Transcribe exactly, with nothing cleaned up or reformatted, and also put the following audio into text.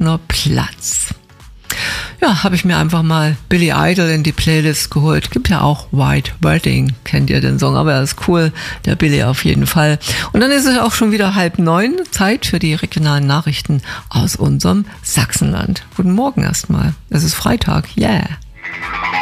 neuner Platz. Ja, habe ich mir einfach mal Billy Idol in die Playlist geholt. Gibt ja auch White Wedding, kennt ihr den Song, aber er ist cool, der Billy auf jeden Fall. Und dann ist es auch schon wieder halb neun, Zeit für die regionalen Nachrichten aus unserem Sachsenland. Guten Morgen erstmal, es ist Freitag, yeah.